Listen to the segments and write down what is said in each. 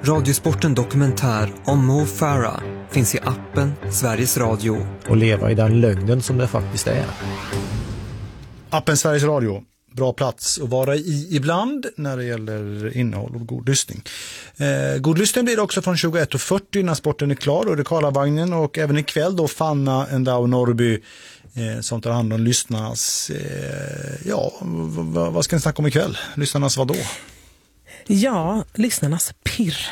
Radiosporten dokumentär om Mo Farah finns i appen Sveriges Radio. Och leva i den lögnen som det faktiskt är. Appen Sveriges Radio. Bra plats att vara i ibland när det gäller innehåll och god lyssning. God lyssning blir det också från 21:40 när sporten är klar och det Karlavagnen och även ikväll då Fanna Endau Norrby som tar hand om lyssnarnas vad ska ni snacka om ikväll? Lyssnarnas vad då? Ja, lyssnarnas pirr.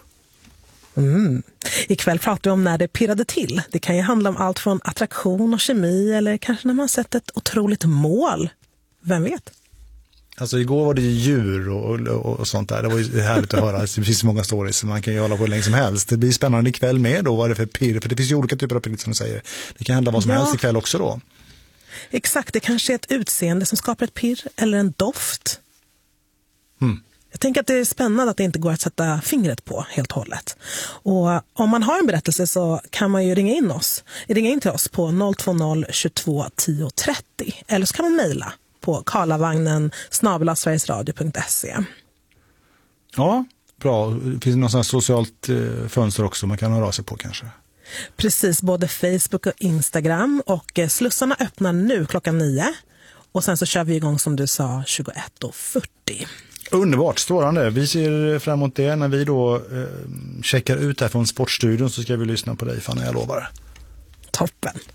Ikväll pratar vi om när det pirrade till. Det kan ju handla om allt från attraktion och kemi eller kanske när man sett ett otroligt mål. Vem vet? Alltså igår var det djur och sånt där. Det var ju härligt att höra. Det finns många stories som man kan ju hålla på länge som helst. Det blir spännande ikväll med då. Vad är det för pirr? För det finns ju olika typer av pirr som du säger. Det kan hända vad som helst ikväll också då. Exakt, det kanske är ett utseende som skapar ett pirr eller en doft. Jag tänker att det är spännande att det inte går att sätta fingret på helt och hållet. Och om man har en berättelse så kan man ju ringa in till oss på 020 22 10 30. Eller så kan man mejla på karlavagnen@sverigesradio.se. Ja, bra. Finns det någon sån här socialt fönster också man kan höra av sig på kanske? Precis, både Facebook och Instagram. Och slussarna öppnar nu klockan 9. Och sen så kör vi igång som du sa 21:40. Underbart, strålande. Vi ser fram emot det. När vi då checkar ut här från Sportstudion så ska vi lyssna på dig, Fanny, jag lovar. Toppen.